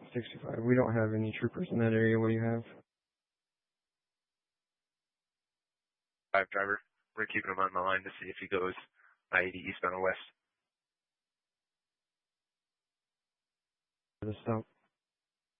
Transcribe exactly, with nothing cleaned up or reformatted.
sixty-five. We don't have any troopers in that area. What do you have? Five driver. We're keeping him on the line to see if he goes I eighty eastbound or west. The stop.